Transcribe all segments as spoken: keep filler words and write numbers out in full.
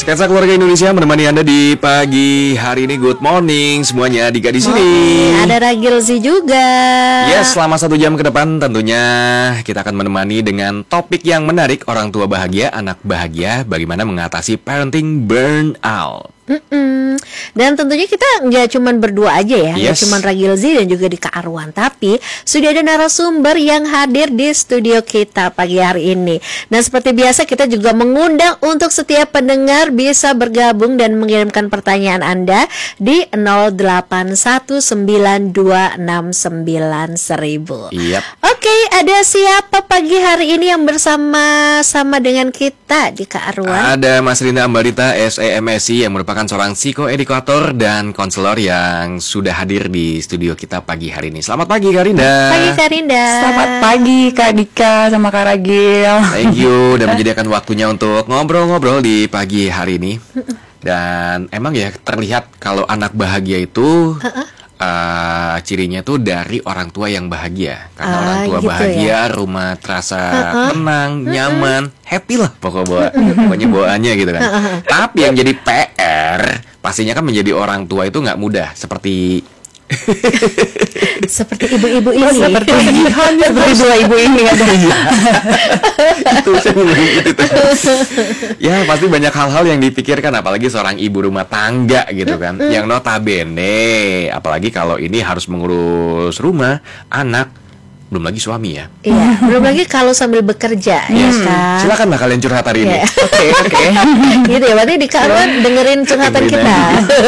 Sketsa Keluarga Indonesia menemani Anda di pagi hari ini. Good morning semuanya, Dika di sini. Oh, ada Ragilzi juga. Yes, selama satu jam ke depan tentunya kita akan menemani dengan topik yang menarik. Orang tua bahagia, anak bahagia, bagaimana mengatasi parenting burnout. Mm-mm. Dan tentunya kita nggak cuman berdua aja ya, nggak Yes. cuman Ragilzi dan juga Dika Arwan, tapi sudah ada narasumber yang hadir di studio kita pagi hari ini. Dan seperti biasa kita juga mengundang untuk setiap pendengar bisa bergabung dan mengirimkan pertanyaan Anda di nol delapan satu sembilan dua enam sembilan seribu. Yep. Oke, ada siapa pagi hari ini yang bersama-sama dengan kita, Dika Arwan? Ada Mas Rinda Ambarita, S E M S I, yang merupakan seorang psikoedukator dan konselor yang sudah hadir di studio kita pagi hari ini. Selamat pagi Kak Rinda. Pagi Kak Rinda. Selamat pagi Kak Dika sama Kak Ragil. Thank you udah menyediakan waktunya untuk ngobrol-ngobrol di pagi hari ini. Dan emang ya terlihat kalau anak bahagia itu uh, cirinya tuh dari orang tua yang bahagia. Karena Ah, orang tua gitu bahagia, rumah terasa tenang, nyaman, happy lah pokoknya, pokoknya bawaannya gitu kan. Tapi yang jadi P R pastinya kan menjadi orang tua itu nggak mudah. Seperti Seperti ibu-ibu ini. Seperti seperti dua ibu ini ada. itu saya ngomongin itu tuh. Ya pasti banyak hal-hal yang dipikirkan, apalagi seorang ibu rumah tangga gitu kan, yang notabene apalagi kalau ini harus mengurus rumah, anak, belum lagi suami ya. Iya, belum lagi kalau sambil bekerja, ya Yes. kan. Silakan lah kalian curhat hari ini. Iya. Oke oke. Gitu ya, berarti Dika Arwan dengerin curhatan Dengerin kita.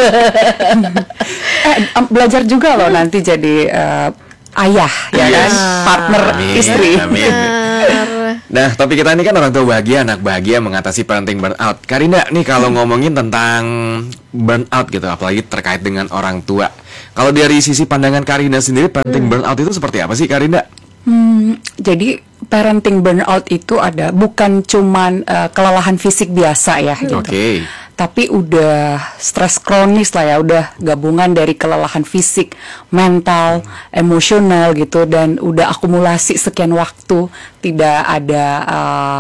Eh, em, belajar juga loh nanti jadi eh, ayah ya kan, Yes. partner Amin, istri. amin. Nah, topik kita ini kan orang tua bahagia, anak bahagia, mengatasi parenting burnout. Karinda, nih kalau ngomongin tentang burnout gitu, apalagi terkait dengan orang tua. Kalau dari sisi pandangan Karinda sendiri, parenting burnout itu seperti apa sih, Karinda? Hmm, jadi parenting burnout itu ada bukan cuman eh, kelelahan fisik biasa ya gitu. Oke. Tapi udah stres kronis lah ya, udah gabungan dari kelelahan fisik, mental, emosional gitu, dan udah akumulasi sekian waktu tidak ada uh,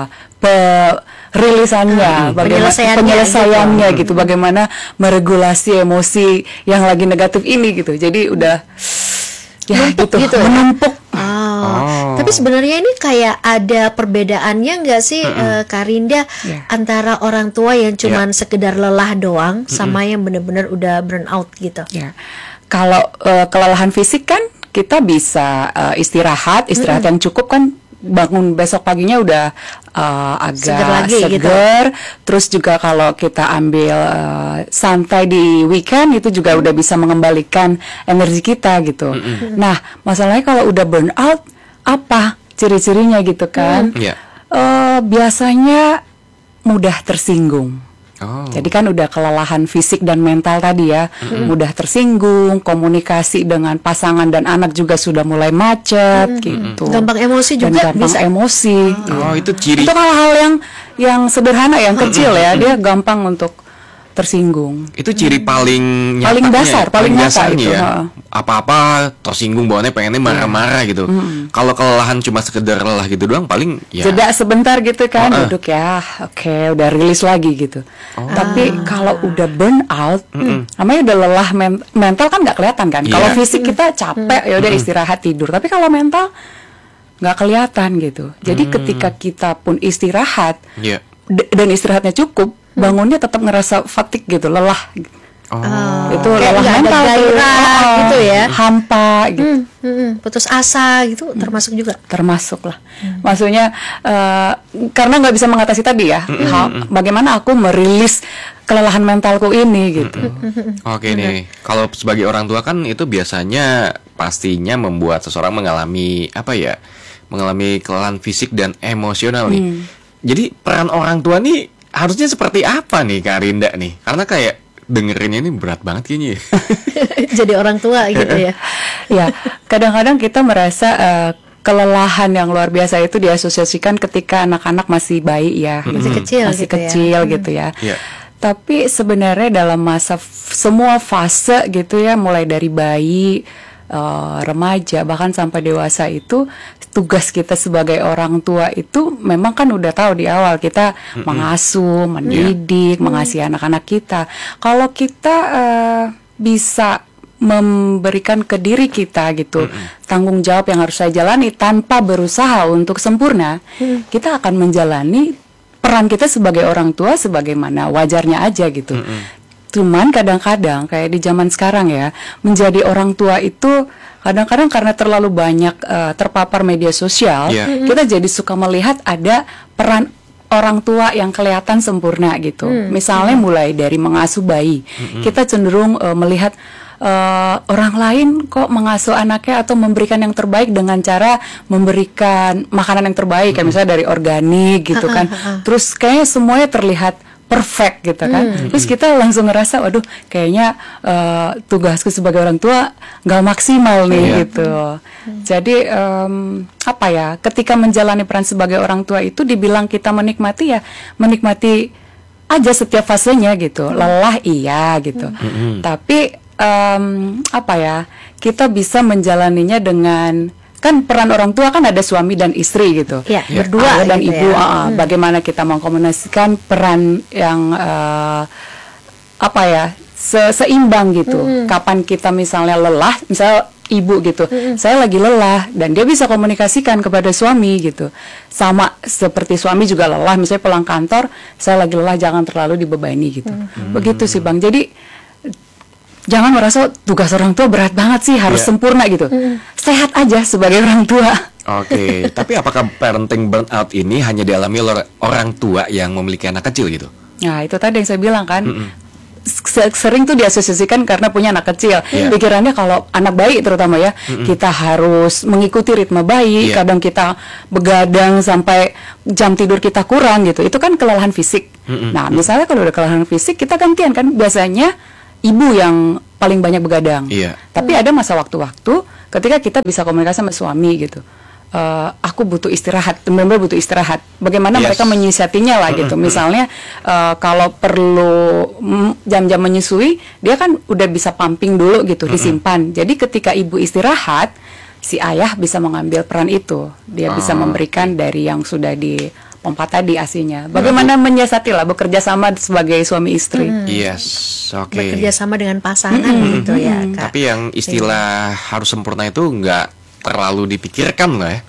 perilisannya, Hmm, bagaimana penyelesaiannya penyelesaiannya gitu, bagaimana meregulasi emosi yang lagi negatif ini gitu. Jadi udah ya Numpuk gitu, gitu ya? menumpuk. Oh. Oh. Tapi sebenarnya ini kayak ada perbedaannya nggak sih, eh, Karinda, Yeah. antara orang tua yang cuman sekedar lelah doang sama yang benar-benar udah burnout gitu? Ya, kalau uh, kelelahan fisik kan kita bisa uh, istirahat, istirahat yang cukup kan, bangun besok paginya udah uh, agak Seger lagi gitu. seger. Terus juga kalau kita ambil uh, santai di weekend itu juga udah bisa mengembalikan energi kita gitu. Nah, masalahnya kalau udah burnout apa ciri-cirinya gitu kan? Iya. Uh, biasanya mudah tersinggung. Oh. Jadi kan udah kelelahan fisik dan mental tadi ya, mudah tersinggung, komunikasi dengan pasangan dan anak juga sudah mulai macet gitu. Gampang emosi Dan juga gampang bisa. emosi. Oh, itu ciri. Itu hal-hal yang yang sederhana, yang kecil ya, dia gampang untuk tersinggung. Itu ciri paling nyatanya, Paling dasar, paling nyata dasarnya itu, ya. ha. Apa-apa tersinggung, bawaannya pengennya marah-marah gitu. Kalau kelelahan cuma sekedar lelah gitu doang, paling ya. Jeda sebentar gitu kan, Oh, eh. duduk ya, oke, udah rilis lagi gitu. Tapi kalau udah burnout, namanya udah lelah men- mental kan nggak kelihatan kan. Iya. Kalau fisik kita capek, ya udah istirahat tidur. Tapi kalau mental nggak kelihatan gitu. Jadi ketika kita pun istirahat Iya. d- dan istirahatnya cukup, bangunnya tetap ngerasa fatigue gitu, lelah. Oh. Itu Kayak lelah nggak ada mental tuh. gairah Oh, gitu ya. Hampa gitu. Hmm, hmm, hmm. Putus asa gitu termasuk juga. Termasuk lah, maksudnya eh, karena nggak bisa mengatasi tadi ya, ha- bagaimana aku merilis kelelahan mentalku ini gitu. Oke nih, kalau sebagai orang tua kan itu biasanya pastinya membuat seseorang mengalami apa ya, mengalami kelelahan fisik dan emosional nih. Jadi peran orang tua nih harusnya seperti apa nih Kak Rinda nih? Karena kayak dengerinnya ini berat banget kayaknya. Jadi orang tua gitu ya. Ya, kadang-kadang kita merasa eh, kelelahan yang luar biasa itu diasosiasikan ketika anak-anak masih bayi ya, Masih gitu. kecil masih gitu ya. kecil gitu ya. Iya. Tapi sebenarnya dalam masa f- semua fase gitu ya, mulai dari bayi, eh, remaja, bahkan sampai dewasa itu tugas kita sebagai orang tua itu memang kan udah tahu di awal kita mm-hmm. mengasuh, mendidik, yeah. mengasihi anak-anak kita. Kalau kita uh, bisa memberikan ke diri kita gitu mm-hmm. tanggung jawab yang harus saya jalani tanpa berusaha untuk sempurna, mm. kita akan menjalani peran kita sebagai orang tua sebagaimana wajarnya aja gitu. Mm-hmm. Cuman kadang-kadang kayak di zaman sekarang ya, menjadi orang tua itu kadang-kadang karena terlalu banyak uh, terpapar media sosial, yeah. mm-hmm. kita jadi suka melihat ada peran orang tua yang kelihatan sempurna gitu. Mm-hmm. Misalnya mulai dari mengasuh bayi, mm-hmm. kita cenderung uh, melihat uh, orang lain kok mengasuh anaknya atau memberikan yang terbaik dengan cara memberikan makanan yang terbaik, mm-hmm. kayak misalnya dari organik gitu kan. Terus kayaknya semuanya terlihat perfect gitu kan. Hmm. Terus kita langsung ngerasa, waduh, kayaknya uh, tugasku sebagai orang tua nggak maksimal nih yeah. gitu. Hmm. Jadi um, apa ya? Ketika menjalani peran sebagai orang tua itu, dibilang kita menikmati ya, menikmati aja setiap fasenya gitu. Hmm. Lelah iya gitu. Hmm. Tapi um, apa ya? Kita bisa menjalaninya dengan, kan peran orang tua kan ada suami dan istri gitu, ya, berdua dan gitu ibu. ya. Uh, hmm. Bagaimana kita mengkomunikasikan peran yang uh, apa ya se seimbang gitu. Hmm. Kapan kita misalnya lelah, misalnya ibu gitu, hmm. saya lagi lelah dan dia bisa komunikasikan kepada suami gitu. Sama seperti suami juga lelah, misalnya pulang kantor, saya lagi lelah, jangan terlalu dibebani gitu. Hmm. Begitu sih Bang. Jadi jangan merasa tugas orang tua berat banget sih, harus yeah. sempurna gitu. Mm. Sehat aja sebagai orang tua. Oke, okay. Tapi apakah parenting burnout ini hanya dialami oleh orang tua yang memiliki anak kecil gitu? Nah, itu tadi yang saya bilang kan. Mm-mm. Sering tuh diasosiasikan karena punya anak kecil. Yeah. Pikirannya kalau anak bayi terutama ya, Mm-mm. kita harus mengikuti ritme bayi. Yeah. Kadang kita begadang sampai jam tidur kita kurang gitu. Itu kan kelelahan fisik. Mm-mm. Nah, misalnya kalau udah kelelahan fisik, kita gantian kan biasanya ibu yang paling banyak begadang. Iya. Tapi hmm. ada masa waktu-waktu ketika kita bisa komunikasi sama suami gitu. Uh, aku butuh istirahat, benar-benar butuh istirahat. Bagaimana yes. mereka menyiasatinya lah gitu. Misalnya uh, kalau perlu jam-jam menyusui, dia kan udah bisa pumping dulu gitu, disimpan. Jadi ketika ibu istirahat, si ayah bisa mengambil peran itu. Dia oh. bisa memberikan dari yang sudah di pompa tadi asinya. Bagaimana hmm. menyiasati lah, bekerja sama sebagai suami istri. Hmm. Yes, oke. Okay. Bekerja sama dengan pasangan hmm. gitu ya, Kak. Tapi yang istilah yeah. harus sempurna itu nggak terlalu dipikirkan lah ya.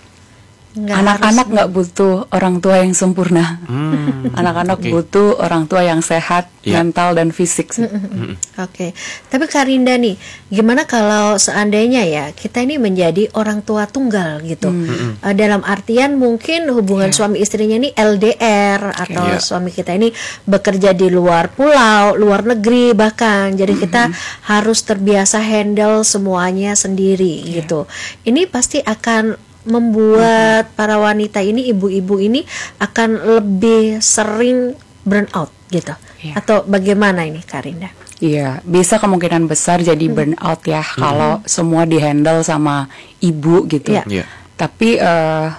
Anak-anak nggak butuh orang tua yang sempurna. Hmm. Anak-anak okay. butuh orang tua yang sehat, yeah. mental dan fisik. Mm-hmm. Oke, okay. Tapi Kak Rinda nih, gimana kalau seandainya ya kita ini menjadi orang tua tunggal gitu? Mm-hmm. Uh, dalam artian mungkin hubungan yeah. suami istrinya ini L D R atau yeah. suami kita ini bekerja di luar pulau, luar negeri bahkan. Jadi mm-hmm. kita harus terbiasa handle semuanya sendiri yeah. gitu. Ini pasti akan membuat mm-hmm. para wanita ini, ibu-ibu ini akan lebih sering burn out gitu. Yeah. Atau bagaimana ini Kak Rinda? Iya, bisa kemungkinan besar jadi mm-hmm. burn out ya mm-hmm. kalau semua dihandle sama ibu gitu. Yeah. Yeah. Tapi uh,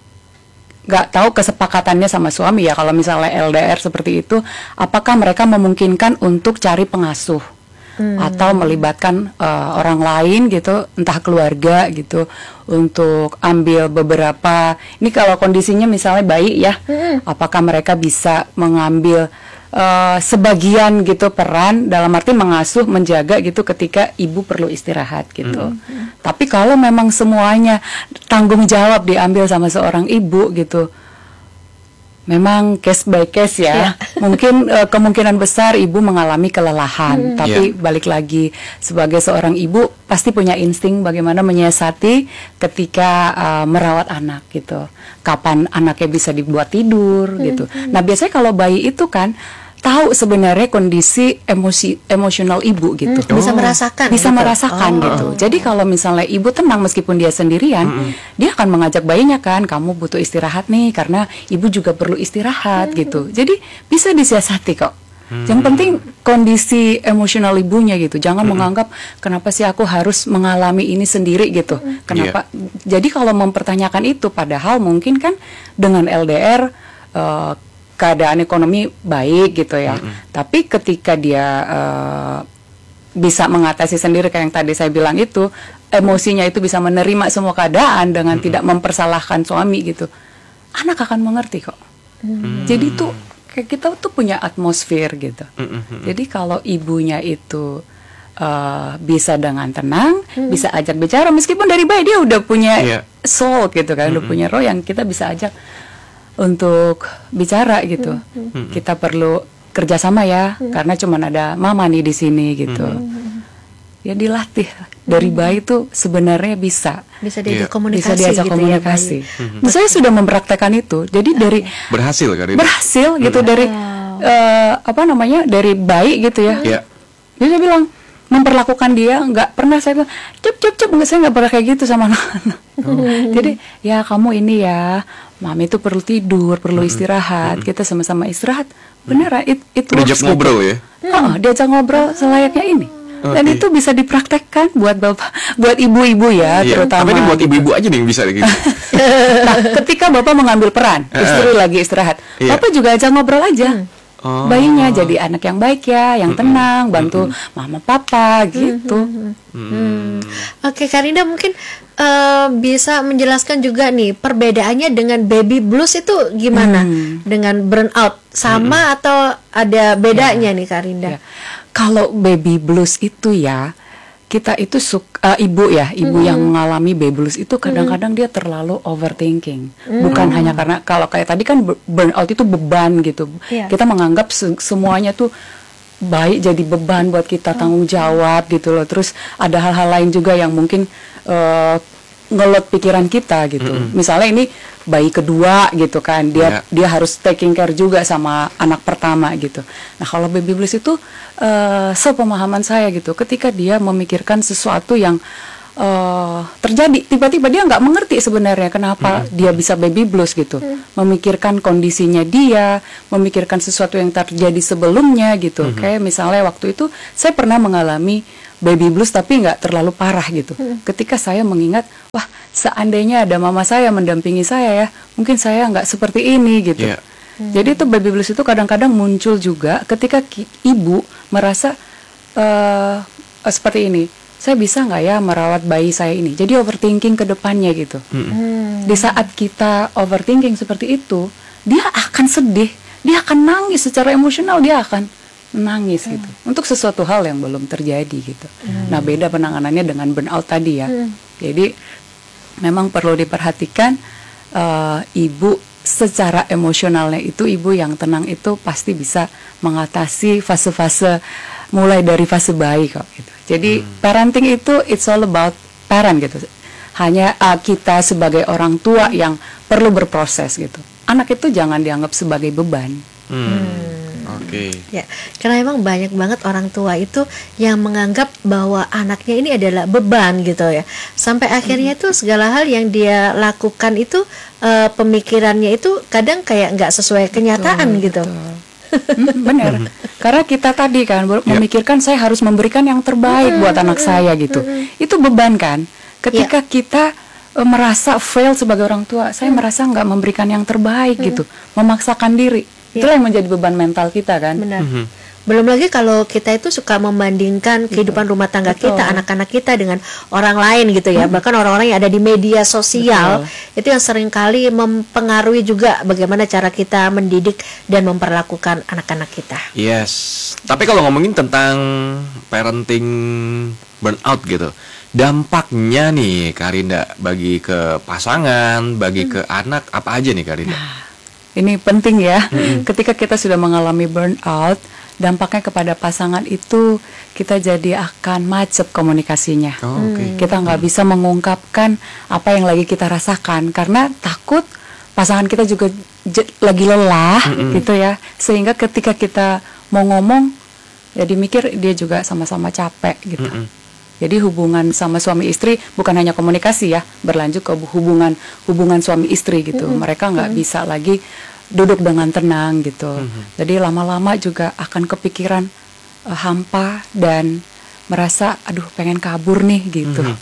gak tahu kesepakatannya sama suami ya, kalau misalnya L D R seperti itu, apakah mereka memungkinkan untuk cari pengasuh? Hmm. Atau melibatkan uh, orang lain gitu, entah keluarga gitu, untuk ambil beberapa. Ini kalau kondisinya misalnya bayi ya, hmm. apakah mereka bisa mengambil uh, sebagian gitu peran dalam arti mengasuh, menjaga gitu ketika ibu perlu istirahat gitu. Hmm. Tapi kalau memang semuanya tanggung jawab diambil sama seorang ibu gitu, memang case by case ya. Yeah. Mungkin uh, kemungkinan besar ibu mengalami kelelahan. Hmm. Tapi yeah. balik lagi, sebagai seorang ibu pasti punya insting bagaimana menyiasati ketika uh, merawat anak gitu. Kapan anaknya bisa dibuat tidur hmm. gitu. Nah biasanya kalau bayi itu kan tahu sebenarnya kondisi emosi emosional ibu gitu. Hmm, bisa merasakan. Bisa gitu. merasakan oh. gitu. Jadi kalau misalnya ibu tenang meskipun dia sendirian, hmm. dia akan mengajak bayinya kan, kamu butuh istirahat nih karena ibu juga perlu istirahat hmm. gitu. Jadi bisa disiasati kok. Hmm. Yang penting kondisi emosional ibunya gitu. Jangan hmm. menganggap kenapa sih aku harus mengalami ini sendiri gitu. Hmm. Kenapa? Yeah. Jadi kalau mempertanyakan itu, padahal mungkin kan dengan L D R uh, keadaan ekonomi baik gitu ya. Mm-hmm. Tapi ketika dia uh, bisa mengatasi sendiri kayak yang tadi saya bilang itu, emosinya itu bisa menerima semua keadaan dengan mm-hmm. tidak mempersalahkan suami gitu, anak akan mengerti kok. Mm-hmm. Jadi tuh kayak kita tuh punya atmosfer gitu. Mm-hmm. Jadi kalau ibunya itu uh, bisa dengan tenang, mm-hmm. bisa ajak bicara meskipun dari bayi dia udah punya yeah. soul gitu kan, mm-hmm. udah punya roh yang kita bisa ajak untuk bicara gitu. Mm-hmm. Kita perlu kerjasama ya, mm-hmm. karena cuman ada mama nih di sini gitu. Mm-hmm. Ya dilatih dari bayi tuh sebenarnya bisa bisa diajak yeah. komunikasi, bisa diajak gitu komunikasi. ya, mm-hmm. Saya sudah mempraktekkan itu. Jadi dari berhasil kan? Berhasil gitu mm-hmm. dari uh, apa namanya dari bayi gitu ya. Yeah. Jadi saya bilang memperlakukan dia nggak pernah saya bilang cep cep cep nggak, saya nggak pernah kayak gitu sama anak-anak. Oh. Jadi ya kamu ini ya, mami itu perlu tidur, perlu istirahat. Mm-hmm. Kita sama-sama istirahat. Beneran it it diajak works ngobrol gitu. Ya. Oh, diajak ngobrol selayaknya ini. Okay. Dan itu bisa dipraktekkan buat bapak, buat ibu-ibu ya, yeah. terutama. Tapi ini buat ibu-ibu aja nih yang bisa gitu. Nah, ketika bapak mengambil peran, istri lagi istirahat, yeah. bapak juga ajak ngobrol aja. Hmm. Oh. Bayinya jadi anak yang baik ya, yang tenang, bantu mm-hmm. mama papa gitu. Mm-hmm. Hmm. Oke, okay, Karinda mungkin uh, bisa menjelaskan juga nih perbedaannya dengan baby blues itu gimana hmm. dengan burnout, sama hmm. atau ada bedanya ya. Nih Karinda? Ya. Kalau baby blues itu ya, kita itu suka, uh, ibu ya, ibu mm-hmm. yang mengalami baby blues itu kadang-kadang mm-hmm. dia terlalu overthinking. Mm-hmm. Bukan hanya karena, kalau kayak tadi kan burnout itu beban gitu. Yeah. Kita menganggap se- semuanya tuh baik jadi beban buat kita, tanggung jawab gitu loh. Terus ada hal-hal lain juga yang mungkin uh, ngelot pikiran kita gitu. Mm-hmm. Misalnya ini bayi kedua gitu kan, dia yeah. dia harus taking care juga sama anak pertama gitu. Nah kalau baby blues itu uh, sepemahaman saya gitu, ketika dia memikirkan sesuatu yang uh, terjadi, tiba-tiba dia nggak mengerti sebenarnya kenapa mm-hmm. dia bisa baby blues gitu. Mm-hmm. Memikirkan kondisinya dia, memikirkan sesuatu yang terjadi sebelumnya gitu. Mm-hmm. Kayak misalnya waktu itu saya pernah mengalami baby blues tapi nggak terlalu parah gitu. Hmm. Ketika saya mengingat, wah seandainya ada mama saya mendampingi saya ya, mungkin saya nggak seperti ini gitu. Yeah. Hmm. Jadi itu baby blues itu kadang-kadang muncul juga ketika ki- ibu merasa uh, uh, seperti ini. Saya bisa nggak ya merawat bayi saya ini? Jadi overthinking ke depannya gitu. Hmm. Di saat kita overthinking seperti itu, dia akan sedih, dia akan nangis secara emosional, dia akan menangis hmm. gitu untuk sesuatu hal yang belum terjadi gitu. Hmm. Nah beda penanganannya dengan burnout tadi ya. Hmm. Jadi memang perlu diperhatikan uh, ibu secara emosionalnya itu, ibu yang tenang itu pasti bisa mengatasi fase-fase mulai dari fase bayi kok gitu. Jadi hmm. parenting itu it's all about parent gitu. Hanya uh, kita sebagai orang tua yang perlu berproses gitu. Anak itu jangan dianggap sebagai beban. Hmm. Hmm. Oke. Okay. Ya, karena emang banyak banget orang tua itu yang menganggap bahwa anaknya ini adalah beban gitu ya. Sampai akhirnya tuh segala hal yang dia lakukan itu uh, pemikirannya itu kadang kayak nggak sesuai kenyataan betul, gitu. Betul. hmm, benar. Karena kita tadi kan memikirkan yep. saya harus memberikan yang terbaik mm-hmm. buat anak saya gitu. Mm-hmm. Itu beban kan. Ketika yeah. kita uh, merasa fail sebagai orang tua, saya mm-hmm. merasa nggak memberikan yang terbaik mm-hmm. gitu, memaksakan diri. Itulah yang menjadi beban mental kita kan. Benar. Mm-hmm. Belum lagi kalau kita itu suka membandingkan gitu. Kehidupan rumah tangga Betul. Kita, anak-anak kita dengan orang lain gitu ya. Hmm. Bahkan orang-orang yang ada di media sosial Betul. Itu yang seringkali mempengaruhi juga bagaimana cara kita mendidik dan memperlakukan anak-anak kita. Yes. Tapi kalau ngomongin tentang parenting burnout gitu, dampaknya nih Karinda bagi ke pasangan, bagi hmm. ke anak apa aja nih Karinda? Ini penting ya, mm-hmm. ketika kita sudah mengalami burnout, dampaknya kepada pasangan itu kita jadi akan macet komunikasinya. Oh, okay. Kita nggak bisa mengungkapkan apa yang lagi kita rasakan karena takut pasangan kita juga j- lagi lelah, mm-hmm. gitu ya. Sehingga ketika kita mau ngomong, jadi mikir dia juga sama-sama capek gitu. Mm-hmm. Jadi hubungan sama suami istri bukan hanya komunikasi ya, berlanjut ke hubungan hubungan suami istri gitu. Mm-hmm. Mereka nggak mm-hmm. bisa lagi duduk dengan tenang gitu. Mm-hmm. Jadi lama-lama juga akan kepikiran uh, hampa dan merasa aduh pengen kabur nih gitu. Mm-hmm.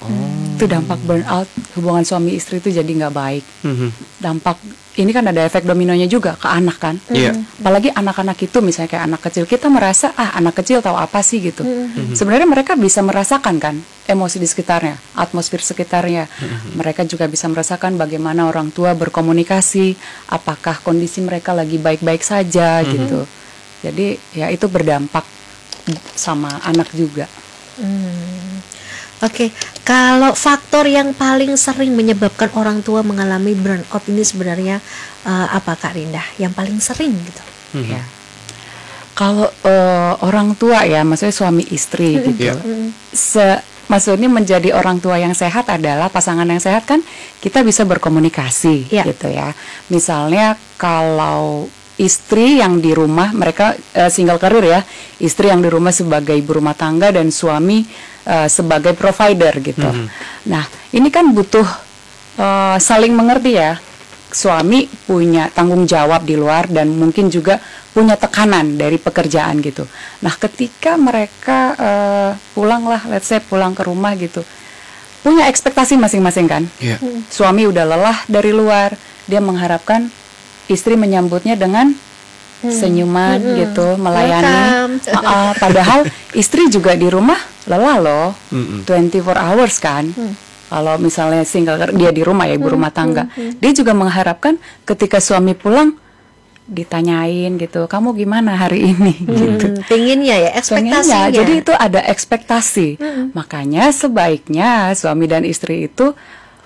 Itu dampak burnout, hubungan suami istri itu jadi nggak baik. Mhm. Dampak ini kan ada efek dominonya juga ke anak kan. Iya. Apalagi anak-anak itu misalnya kayak anak kecil, kita merasa ah anak kecil tahu apa sih gitu. Sebenarnya mereka bisa merasakan kan emosi di sekitarnya, atmosfer sekitarnya. Mereka juga bisa merasakan bagaimana orang tua berkomunikasi, apakah kondisi mereka lagi baik-baik saja gitu. Jadi ya itu berdampak sama anak juga. Hmm. Oke, kalau faktor yang paling sering menyebabkan orang tua mengalami burnout ini sebenarnya uh, apa Kak Rinda? Yang paling sering gitu? Mhm. Ya. Kalau uh, orang tua ya, maksudnya suami istri gitu. Iya. Se maksudnya menjadi orang tua yang sehat adalah pasangan yang sehat kan kita bisa berkomunikasi Iya. gitu ya. Misalnya kalau istri yang di rumah, mereka uh, single career ya, istri yang di rumah sebagai ibu rumah tangga dan suami uh, sebagai provider gitu. Mhm. Nah ini kan butuh uh, saling mengerti ya. Suami punya tanggung jawab di luar dan mungkin juga punya tekanan dari pekerjaan gitu. Nah ketika mereka uh, pulang lah, let's say pulang ke rumah gitu, punya ekspektasi masing-masing kan. Iya. Suami udah lelah dari luar, dia mengharapkan istri menyambutnya dengan senyuman gitu, melayani. Welcome. Uh, uh, padahal istri juga di rumah lelah loh, Mm-mm. twenty-four hours kan. Kalau misalnya single dia di rumah ya ibu rumah tangga, dia juga mengharapkan ketika suami pulang ditanyain gitu, kamu gimana hari ini gitu. Hmm, pinginnya ya, ekspektasinya. Pengennya, jadi itu ada ekspektasi. Makanya sebaiknya suami dan istri itu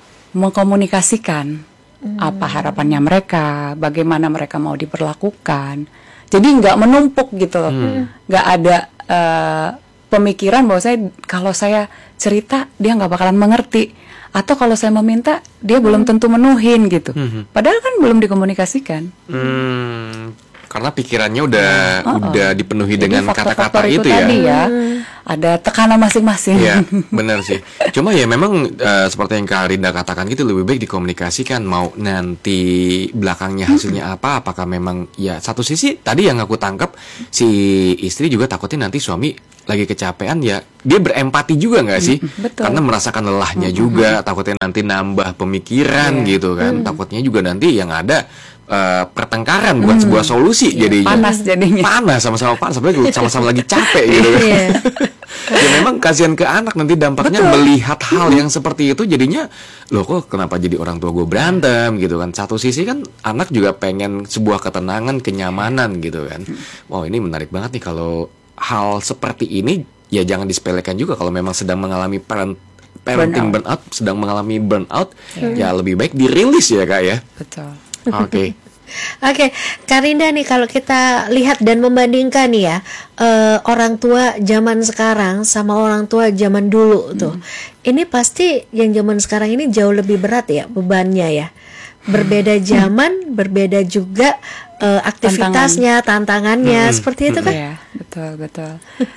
mengkomunikasikan apa harapannya mereka, bagaimana mereka mau diperlakukan. Jadi nggak menumpuk gitu loh, nggak ada uh, pemikiran bahwa saya kalau saya cerita dia nggak bakalan mengerti, atau kalau saya meminta dia belum tentu menuhin gitu. Mhm. Padahal kan belum dikomunikasikan. Hmm, karena pikirannya udah Oh, oh. udah dipenuhi Jadi dengan faktor-faktor kata-kata itu ya. tadi ya, ada tekanan masing-masing. Iya, benar sih. Cuma ya memang eh, seperti yang Kak Rinda katakan gitu, lebih baik dikomunikasikan. Mau nanti belakangnya hasilnya apa, apakah memang ya satu sisi tadi yang aku tangkap si istri juga takutnya nanti suami lagi kecapean ya, dia berempati juga nggak sih? betul. Karena merasakan lelahnya juga, takutnya nanti nambah pemikiran Iya. gitu kan. Takutnya juga nanti yang ada eh, pertengkaran bukan sebuah solusi jadinya. Panas jadinya. Panas sama-sama panas, apalagi sama-sama lagi capek gitu kan. Iya. Ya memang kasihan ke anak nanti dampaknya melihat hal yang seperti itu, jadinya loh kok kenapa jadi orang tua gue berantem gitu kan. Satu sisi kan anak juga pengen sebuah ketenangan, kenyamanan gitu kan. Wow, ini menarik banget nih kalau hal seperti ini ya jangan disepelekan juga kalau memang sedang mengalami parent, parenting burnout. sedang mengalami burnout ya lebih baik dirilis ya Kak ya. Betul. Oke. Oke, Kak Rinda nih kalau kita lihat dan membandingkan nih ya eh, orang tua zaman sekarang sama orang tua zaman dulu tuh, ini pasti yang zaman sekarang ini jauh lebih berat ya bebannya ya. Berbeda zaman, berbeda juga eh, aktivitasnya, tantangannya, seperti itu kan? Iya, betul, betul.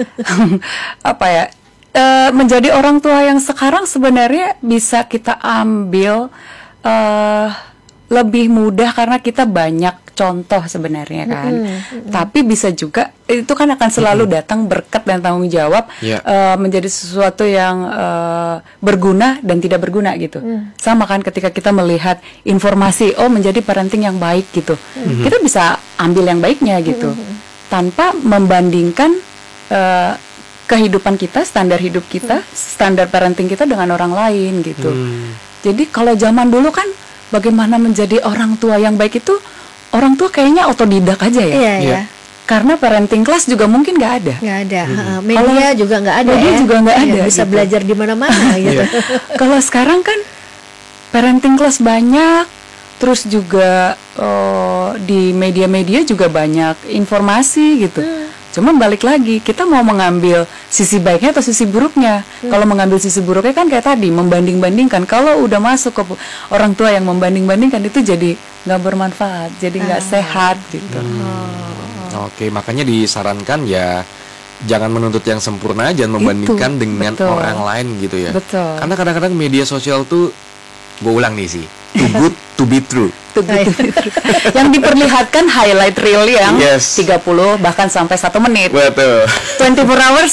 Apa ya? eh, menjadi orang tua yang sekarang sebenarnya bisa kita ambil eh lebih mudah karena kita banyak contoh sebenarnya kan. Tapi bisa juga itu kan akan selalu datang berkat dan tanggung jawab Iya. eh, menjadi sesuatu yang eh, berguna dan tidak berguna gitu. Sama kan ketika kita melihat informasi oh menjadi parenting yang baik gitu. Kita bisa ambil yang baiknya gitu. Tanpa membandingkan eh, kehidupan kita, standar hidup kita, standar parenting kita dengan orang lain gitu. Hmm. Jadi kalau zaman dulu kan bagaimana menjadi orang tua yang baik itu orang tua kayaknya otodidak aja ya. Iya, Iya. ya. Karena parenting class juga mungkin nggak ada. Nggak ada. Heeh, media juga nggak ada media ya. juga nggak Iya, ada, bisa gitu. belajar di mana-mana gitu. Kalau sekarang kan parenting class banyak, terus juga oh, di media-media juga banyak informasi gitu. Cuman balik lagi, kita mau mengambil sisi baiknya atau sisi buruknya. Kalau mengambil sisi buruknya kan kayak tadi, membanding-bandingkan. Kalau udah masuk ke orang tua yang membanding-bandingkan itu jadi nggak bermanfaat, jadi nggak sehat gitu. Oke, makanya disarankan ya jangan menuntut yang sempurna, jangan membandingkan Itu, dengan betul. orang lain gitu ya. Betul. Karena kadang-kadang media sosial tuh, gue ulang nih sih, too good to be true. Tuh, gitu. Yang diperlihatkan highlight reel yang Yes. tiga puluh bahkan sampai satu menit. Betul. twenty-four hours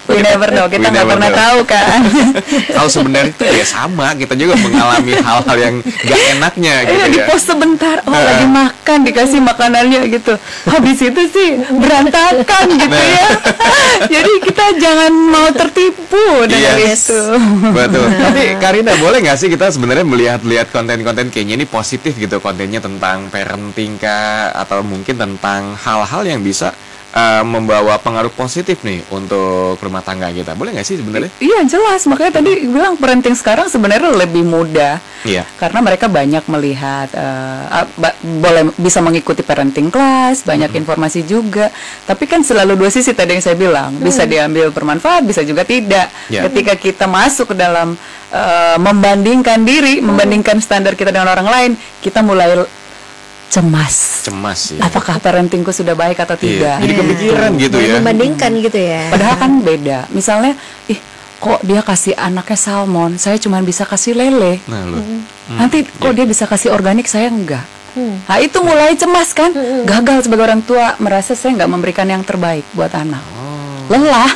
We never know, kita We nggak never pernah know. tahu kan. Kalau sebenarnya itu ya sama, kita juga mengalami hal-hal yang gak enaknya gitu Eh, di ya. pos sebentar, oh lagi makan, dikasih makanannya gitu. Habis itu sih berantakan gitu Nah. ya. Jadi kita jangan mau tertipu dengan Yes. itu. Betul. Tapi Karina, boleh nggak sih kita sebenarnya melihat-lihat konten-konten kayaknya ini positif gitu, kontennya tentang parenting kah, atau mungkin tentang hal-hal yang bisa uh, membawa pengaruh positif nih untuk rumah tangga kita. Boleh nggak sih sebenarnya? Iya jelas, makanya tadi bilang parenting sekarang sebenarnya lebih mudah. Iya. Karena mereka banyak melihat, eh, ah, ba- boleh bisa mengikuti parenting class, banyak informasi juga. Tapi kan selalu dua sisi tadi yang saya bilang, bisa diambil bermanfaat, bisa juga tidak. Ya. Ketika kita masuk ke dalam eh, membandingkan diri, membandingkan standar kita dengan orang lain, kita mulai l- cemas. Cemas ya. Apakah parentingku sudah baik atau tidak? Iya. Jadi kepikiran gitu Mulai ya. membandingkan gitu ya. Padahal kan beda. Misalnya, ih kok dia kasih anaknya salmon, saya cuma bisa kasih lele. Nah lo. Nanti kok dia bisa kasih organik, saya enggak. Nah itu mulai cemas kan, gagal sebagai orang tua, merasa saya nggak memberikan yang terbaik buat anak. Lelah.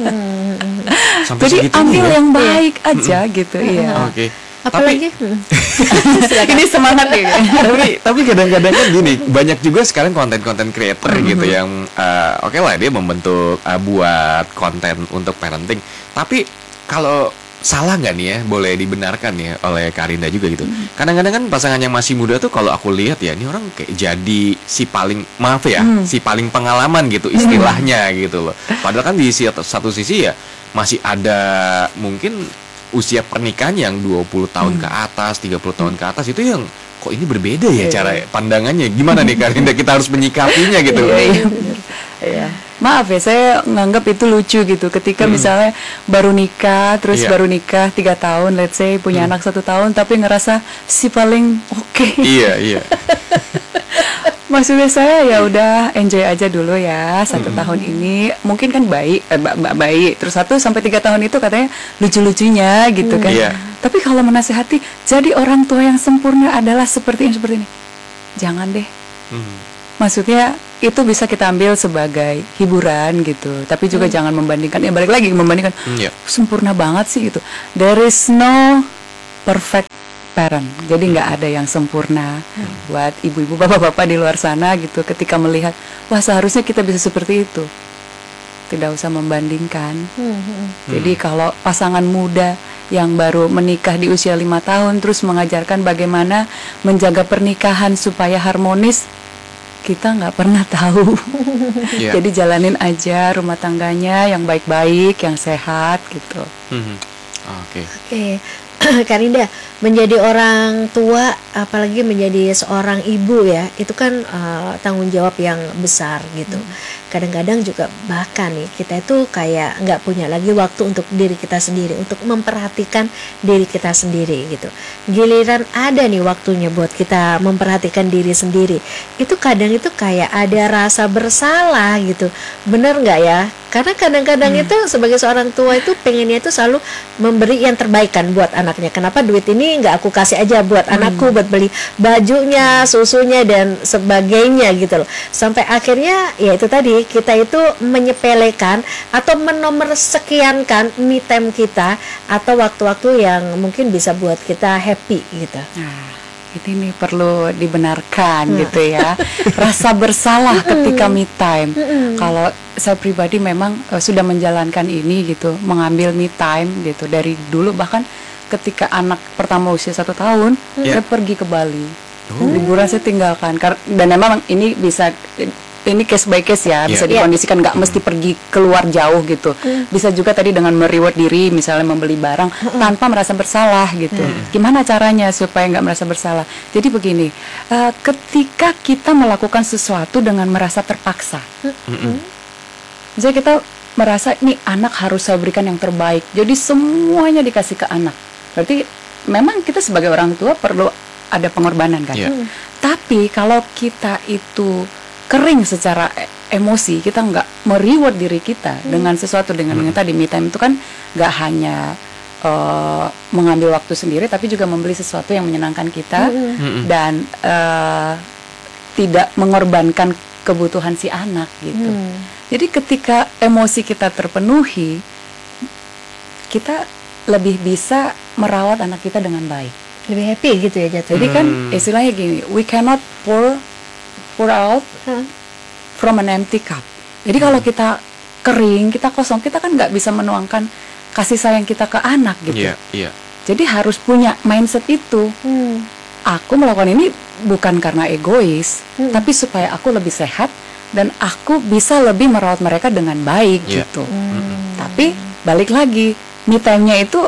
Sampai Jadi segitunya ambil ya? yang baik aja gitu, iya. Oke. Apalagi hmm. Ini semangat ya. tapi tapi kadang-kadang kan gini, banyak juga sekarang konten-konten creator gitu yang uh, oke lah dia membentuk uh, buat konten untuk parenting. Tapi kalau salah nggak nih ya, boleh dibenarkan ya oleh Karinda juga gitu. Kadang-kadang kan pasangan yang masih muda tuh kalau aku lihat ya, ini orang kayak jadi si paling maaf ya, si paling pengalaman gitu istilahnya gitu loh. Padahal kan di si- satu sisi ya masih ada mungkin usia pernikahan yang dua puluh tahun ke atas, tiga puluh tahun ke atas itu yang kok ini berbeda ya cara pandangannya. Gimana nih Karinda, kita harus menyikapinya gitu loh. Iya, iya, bener. Iya. Maaf ya, saya nganggap itu lucu gitu. Ketika misalnya baru nikah, terus Iya. baru nikah tiga tahun, let's say punya anak satu tahun, tapi ngerasa si paling oke. Iya, iya. Maksudnya saya ya udah enjoy aja dulu ya satu tahun ini. Mungkin kan baik, eh, ba- ba- baik. Terus satu sampai tiga tahun itu katanya lucu-lucunya gitu kan. Iya. Tapi kalau menasehati, jadi orang tua yang sempurna adalah seperti ini seperti ini. Jangan deh. Hmm. Maksudnya itu bisa kita ambil sebagai hiburan gitu. Tapi juga jangan membandingkan. Ya balik lagi membandingkan. Hmm, iya. Sempurna banget sih gitu. There is no perfect parent. Jadi nggak ada yang sempurna. Buat ibu-ibu, bapak-bapak di luar sana gitu, ketika melihat, wah seharusnya kita bisa seperti itu. Tidak usah membandingkan. Jadi kalau pasangan muda yang baru menikah di usia lima tahun terus mengajarkan bagaimana menjaga pernikahan supaya harmonis, kita nggak pernah tahu. Iya. Jadi jalanin aja rumah tangganya yang baik-baik, yang sehat gitu. Hmm. Oke. Oke, Karinda, menjadi orang tua, apalagi menjadi seorang ibu ya, itu kan uh, tanggung jawab yang besar gitu. Kadang-kadang juga bahkan nih kita itu kayak nggak punya lagi waktu untuk diri kita sendiri, untuk memperhatikan diri kita sendiri gitu. Giliran ada nih waktunya buat kita memperhatikan diri sendiri, itu kadang itu kayak ada rasa bersalah gitu. Bener nggak ya? Karena kadang-kadang itu sebagai seorang tua itu pengennya itu selalu memberi yang terbaik kan buat anaknya. Kenapa duit ini nggak aku kasih aja buat anakku, buat beli bajunya, susunya dan sebagainya gitu loh. Sampai akhirnya ya itu tadi, kita itu menyepelekan atau menomorsekiankan me time kita atau waktu-waktu yang mungkin bisa buat kita happy gitu. Nah, ini nih perlu dibenarkan gitu ya. Rasa bersalah ketika me time. Kalau saya pribadi memang uh, sudah menjalankan ini gitu, mengambil me time gitu dari dulu, bahkan ketika anak pertama usia satu tahun, Yeah. saya pergi ke Bali. Liburan saya tinggalkan. Kar- Dan memang ini bisa, ini case by case ya, bisa Yeah. dikondisikan, nggak mesti pergi keluar jauh gitu. Bisa juga tadi dengan mereward diri, misalnya membeli barang tanpa merasa bersalah gitu. Gimana caranya supaya nggak merasa bersalah? Jadi begini, eh, ketika kita melakukan sesuatu dengan merasa terpaksa, jadi kita merasa ini anak harus saya berikan yang terbaik, jadi semuanya dikasih ke anak. Berarti memang kita sebagai orang tua perlu ada pengorbanan kan. Iya. Tapi kalau kita itu kering secara e- emosi, kita nggak mereward diri kita dengan sesuatu, dengan yang tadi me time itu kan nggak hanya eh, mengambil waktu sendiri, tapi juga membeli sesuatu yang menyenangkan kita dan eh, tidak mengorbankan kebutuhan si anak gitu. Jadi ketika emosi kita terpenuhi, kita lebih bisa merawat anak kita dengan baik. Lebih happy gitu ya jatuh. Jadi kan istilahnya gini, we cannot pour pour out Hah? from an empty cup. Jadi kalau kita kering, kita kosong, kita kan nggak bisa menuangkan kasih sayang kita ke anak gitu. Iya, iya. Jadi harus punya mindset itu. Hmm. Aku melakukan ini bukan karena egois, Hmm. tapi supaya aku lebih sehat dan aku bisa lebih merawat mereka dengan baik Iya. gitu. Tapi balik lagi, me time-nya itu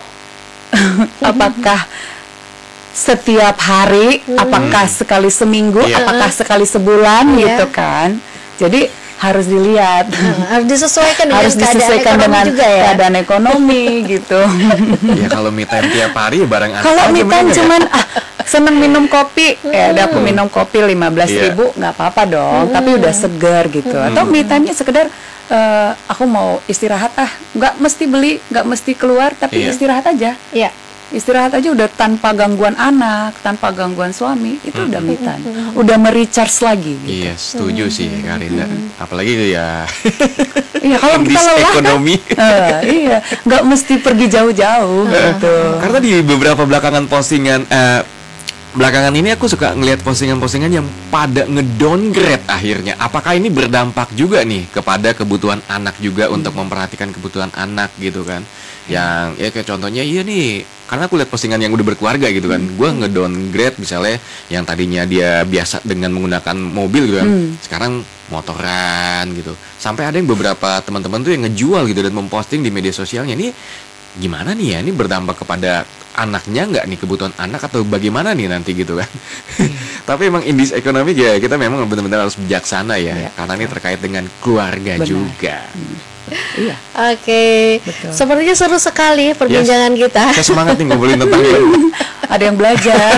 apakah setiap hari, apakah sekali seminggu, Iya. apakah sekali sebulan Iya. gitu kan. Jadi harus dilihat. Nah, harus disesuaikan dengan harus keadaan disesuaikan ekonomi dengan juga ya. keadaan ekonomi gitu. Ya kalau me time tiap hari ya bareng anak. Kalau aja me bener time nggak ya? cuman ah, seneng minum kopi, ya udah aku minum kopi lima belas Iya. ribu nggak apa-apa dong, tapi udah segar gitu. Atau me time-nya sekedar eh, aku mau istirahat ah, nggak mesti beli, nggak mesti keluar, tapi Iya. istirahat aja. Iya. Istirahat aja udah tanpa gangguan anak, tanpa gangguan suami, itu udah me time. Udah merecharge lagi gitu. Iya, setuju sih Karinda. Apalagi ya Iya, kalau kita kondisi lelah kan, ekonomi. eh, iya, nggak mesti pergi jauh-jauh gitu. Karena di beberapa belakangan postingan eh, belakangan ini aku suka ngelihat postingan-postingan yang pada ngedowngrade akhirnya. Apakah ini berdampak juga nih kepada kebutuhan anak juga untuk memperhatikan kebutuhan anak gitu kan? Yang ya kayak contohnya iya nih, karena aku lihat postingan yang udah berkeluarga gitu kan. Gua ngedowngrade misalnya yang tadinya dia biasa dengan menggunakan mobil gitu kan. Sekarang motoran gitu. Sampai ada yang beberapa teman-teman tuh yang ngejual gitu dan memposting di media sosialnya. Ini gimana nih ya, ini berdampak kepada anaknya nggak nih, kebutuhan anak atau bagaimana nih nanti gitu kan. Tapi emang indis ekonomi ya kita memang benar-benar harus bijaksana ya, Iya. karena ini terkait dengan keluarga Benar. juga. Iya. Oke, Betul. sepertinya seru sekali perbincangan kita. Saya semangat nih ngobrolin tentang ini. Ada yang belajar.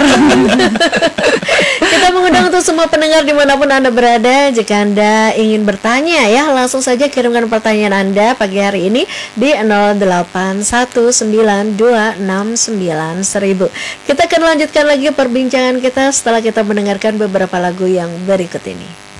Kita mengundang untuk semua pendengar dimanapun Anda berada. Jika Anda ingin bertanya ya, langsung saja kirimkan pertanyaan Anda pagi hari ini di nol delapan satu sembilan dua enam sembilan seribu. Kita akan lanjutkan lagi perbincangan kita setelah kita mendengarkan beberapa lagu yang berikut ini.